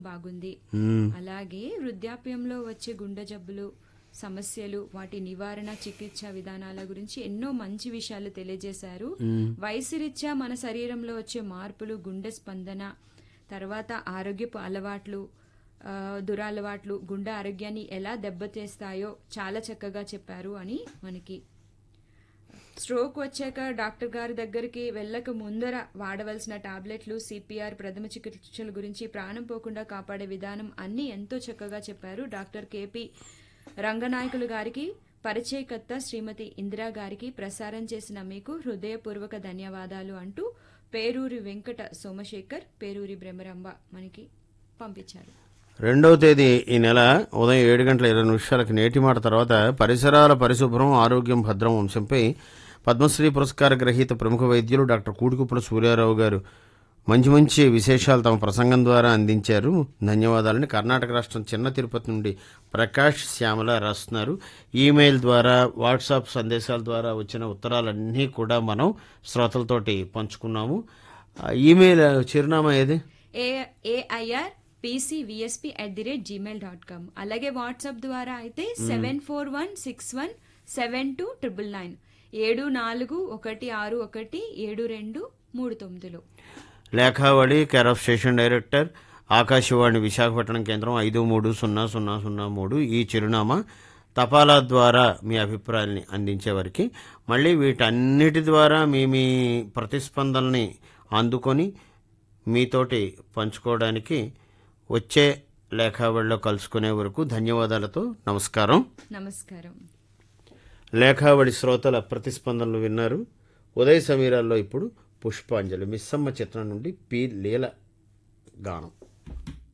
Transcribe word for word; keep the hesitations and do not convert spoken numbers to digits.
బాగుంది. మ్మ్. అలాగే వృద్ధాప్యంలో వచ్చే గుండె జబ్బులు సమస్యలు వాటి నివారణ చికిత్స విధానాల గురించి ఎన్నో మంచి విషయాలు తెలియజేశారు. వయసు రీత్యా మన శరీరంలో వచ్చే మార్పులు, గుండె స్పందన, తర్వాత ఆరోగ్యపు అలవాట్లు, ఆ, దురలవాట్లు గుండె ఆరోగ్యాన్ని ఎలా దెబ్బతీస్తాయో చాలా చక్కగా చెప్పారు అని మనకి. స్ట్రోక్ వచ్చాక డాక్టర్ గారి దగ్గరికి వెళ్ళక ముందర వాడవలసిన టాబ్లెట్లు, సిపిఆర్, ప్రథమ చికిత్సల గురించి, ప్రాణం పోకుండా కాపాడే విధానం అన్నీ ఎంతో చక్కగా చెప్పారు. డాక్టర్ కేపీ రంగనాయకులు గారికి, పరిచయకర్త శ్రీమతి ఇందిరా గారికి ప్రసారం చేసిన మీకు హృదయపూర్వక ధన్యవాదాలు అంటూ పేరూరి వెంకట సోమశేఖర్, పేరూరి బ్రహ్మరంబ మనకి పంపించారు. రెండవ తేదీ ఈ నెల ఉదయం ఏడు గంటల ఇరవై నిమిషాలకు నేటి మాట తర్వాత పరిసరాల పరిశుభ్రం ఆరోగ్యం భద్రం అంశంపై పద్మశ్రీ పురస్కార గ్రహీత ప్రముఖ వైద్యులు డాక్టర్ కూటికుప్పల సూర్యారావు గారు మంచి మంచి విశేషాలు తమ ప్రసంగం ద్వారా అందించారు. ధన్యవాదాలని కర్ణాటక రాష్ట్రం చిన్న తిరుపతి నుండి ప్రకాష్ శ్యామల రాస్తున్నారు. ఈమెయిల్ ద్వారా, వాట్సాప్ సందేశాల ద్వారా వచ్చిన ఉత్తరాలన్నీ కూడా మనం శ్రోతలతోటి పంచుకున్నాము. ఆ ఈమెయిల్ చిరునామా ఏది? AIR PCVSP at the rate Gmail dot com. అలాగే వాట్సాప్ ద్వారా అయితే seven four one six one seven two triple nine ఏడు నాలుగు ఒకటి ఆరు ఒకటి ఏడు రెండు మూడు తొమ్మిదిలో. లేఖావళి care of station director, Akashvani Visakhapatnam కేంద్రం ఐదు మూడు సున్నా సున్నా సున్నా మూడు ఈ చిరునామా. తపాలా ద్వారా మీ అభిప్రాయాల్ని అందించేవారికి మళ్ళీ వీటన్నిటి ద్వారా మీ మీ ప్రతిస్పందనని అందుకొని మీతోటి పంచుకోవడానికి వచ్చే లేఖావళిలో కలుసుకునే వరకు ధన్యవాదాలతో నమస్కారం. నమస్కారం. లేఖావళి శ్రోతల ప్రతిస్పందనలు విన్నారు. ఉదయ సమీరాల్లో ఇప్పుడు పుష్పాంజలి మిస్సమ్మ చిత్రం నుండి పి లీల గానం.